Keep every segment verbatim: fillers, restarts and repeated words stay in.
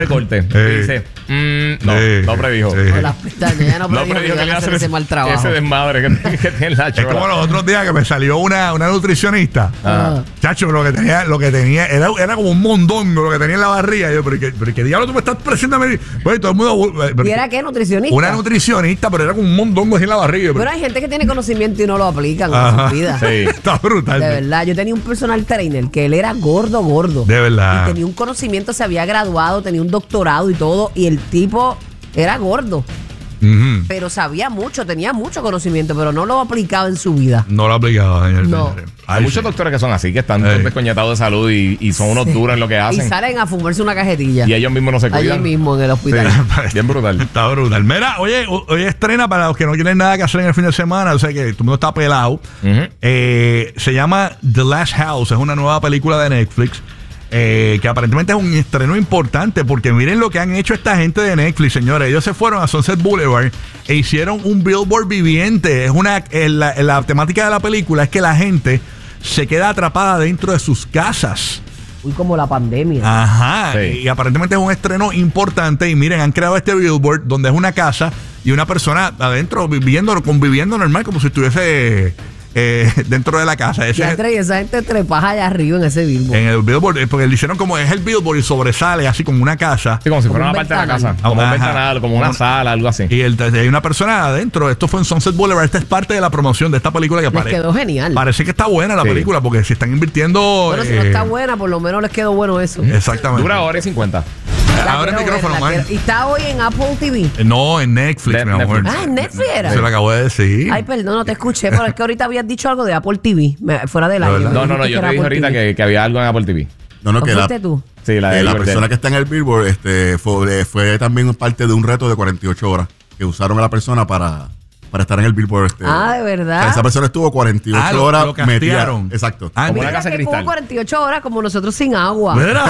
corte. Eh, Dice, mm, no, eh, no predijo. eh. Con las pestañas, ya no predijo, No predijo que que le iban a hacer ese mal trabajo. ese desmadre que, que tiene la Es chola. como los otros días que me salió una, una nutricionista. Ah. Chacho, lo que tenía, lo que tenía era, era como un mondongo lo que tenía en la barriga. Yo, pero ¿qué, pero qué diablo tú me estás presentando a mí? Pues todo el mundo. Pero, ¿Y era qué? ¿Nutricionista? una nutricionista, pero era como un mondongo así en la barriga. Pero hay gente que tiene conocimiento y no lo aplica en Ajá. su vida. Sí. Está brutal. De verdad, yo tenía un personal trainer que él era gordo, gordo. De verdad. Y tenía un conocimiento, se había graduado, tenía un doctorado y todo, y el tipo era gordo. Ujú. Pero sabía mucho, tenía mucho conocimiento, pero no lo aplicaba en su vida. No lo aplicaba, señor. No. señores. Hay Ay, muchos sí. doctores que son así, que están Ey. descoñetados de salud y, y son unos Sí. duros en lo que Y hacen. salen a fumarse una cajetilla. Y ellos mismos no se Allí cuidan. mismo en el hospital. Sí, bien brutal. Está brutal. Mira, oye, hoy estrena para los que no tienen nada que hacer en el fin de semana. O sea que todo el mundo está pelado. Ujú. Eh, se llama The Last House. Es una nueva película de Netflix. Eh, que aparentemente es un estreno importante porque miren lo que han hecho esta gente de Netflix, señores. Ellos se fueron a Sunset Boulevard e hicieron un billboard viviente. Es una eh, la, la temática de la película es que la gente se queda atrapada dentro de sus casas. Uy, como la pandemia. Ajá. Sí. Y aparentemente es un estreno importante. Y miren, han creado este billboard donde es una casa y una persona adentro viviendo, conviviendo normal, como si estuviese eh, dentro de la casa. Ese Y es- entre- y esa gente trepaja allá arriba en ese billboard. en el billboard, eh, porque le hicieron como es el billboard y sobresale así como una casa. Sí, como si Como fuera un una parte de la ventanal. casa. Como Ajá. un ventanal, como una Como- sala, algo así. Y el, hay una persona adentro. Esto fue en Sunset Boulevard. Esta es parte de la promoción de esta película que Les parece. quedó genial. Parece que está buena la Sí. película porque se están invirtiendo. Pero si no eh, está buena, por lo menos les quedó bueno eso. Exactamente. Dura hora y cincuenta. La Abre el quiero micrófono, ver, la man. quiero- Y está hoy en Apple T V. Eh, No, en Netflix, De- mi amor. Netflix. Ah, en Netflix era. Se lo acabo de decir. Ay, perdón, no te escuché, pero es que ahorita habías dicho algo de Apple T V, me- fuera del De aire. verdad. me No, no, no, dijiste yo te era dije Apple ahorita T V. que, que había algo en Apple T V. No, no, ¿O que la, fuiste tú? Sí, la de eh, la Riverdale. persona que está en el Billboard este, fue, fue también parte de un reto de cuarenta y ocho horas que usaron a la persona para, para estar en el Billboard. Este. Ah, ¿de verdad? O sea, esa persona estuvo cuarenta y ocho Ah, lo- horas lo metida. castearon. Exacto. Ah, Como mira. una casa Mira de que cristal. como cuarenta y ocho horas como nosotros sin agua. Mira.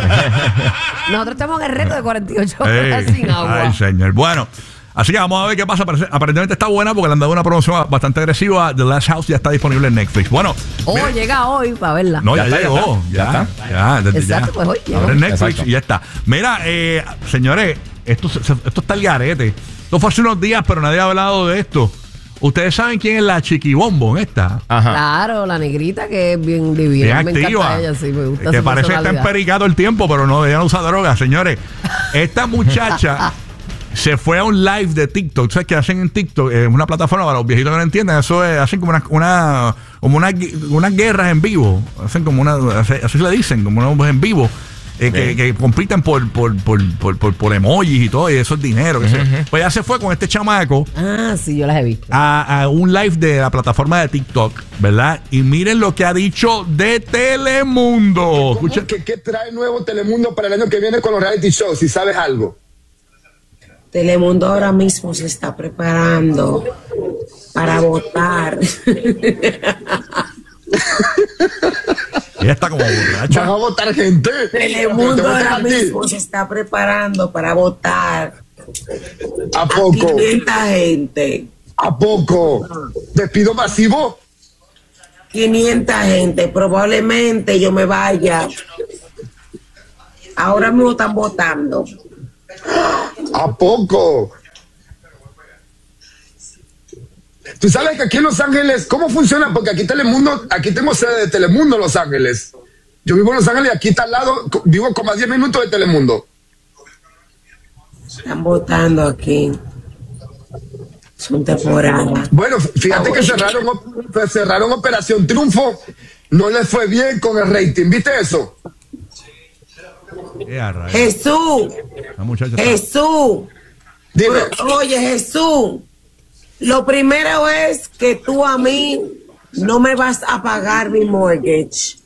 Nosotros estamos en el reto de cuarenta y ocho horas Ey. sin agua. Ay, señor. Bueno, así que vamos a ver qué pasa. Parece- Aparentemente está buena porque le han dado una promoción bastante agresiva. The Last House ya está disponible en Netflix. Bueno, Oh, mira- llega hoy para verla. no, ya, Ya está, ya llegó. está. Ya, Ya está. Ya, desde Exacto, ya. pues hoy llegó. Abre Netflix Exacto. y ya está. Mira, eh, señores, esto, se- se- esto está el garete. Esto fue hace unos días, pero nadie ha hablado de esto. Ustedes saben quién es la Chiquibombón esta. Ajá. Claro, la negrita que es bien Bien divina. Me activa. encanta ella, sí, me gusta que su parece que está personalidad. empericado el tiempo, pero no, ella no usa droga, señores. Esta muchacha se fue a un live de TikTok. ¿Sabes qué hacen en TikTok? Es una plataforma para los viejitos que no entienden. Eso es, hacen como una, una como una, unas guerras en vivo. Hacen como una, así, así le dicen, como unas en vivo. Eh, que, Ok. que compiten por, por, por, por, por, por emojis y todo, y eso es dinero. Que se- pues ella se fue con este chamaco Ah, sí, yo las he visto. a, a un live de la plataforma de TikTok, ¿verdad? Y miren lo que ha dicho de Telemundo. Escuchen. ¿Qué, ¿Qué trae nuevo Telemundo para el año que viene con los reality shows? Si sabes algo. Telemundo ahora mismo se está preparando para votar. Ella está como borracha. Van a votar gente. Te Telemundo votan ahora a ti. mismo se está preparando para votar ¿A a poco? quinientas gente. ¿A poco? ¿Despido masivo? quinientas gente. Probablemente yo me vaya. Ahora mismo están votando. ¿A poco? Tú sabes que aquí en Los Ángeles, ¿cómo funciona? Porque aquí Telemundo, aquí tengo sede de Telemundo en Los Ángeles. Yo vivo en Los Ángeles y aquí está al lado, co- vivo como a diez minutos de Telemundo. Están votando aquí. Son temporadas. Bueno, fíjate que cerraron, op- cerraron Operación Triunfo, no les fue bien con el rating, ¿viste eso? Eh, a rayos. Jesús, La muchacha está- Jesús. Dime, Oye, Jesús, lo primero es que tú a mí no me vas a pagar mi mortgage.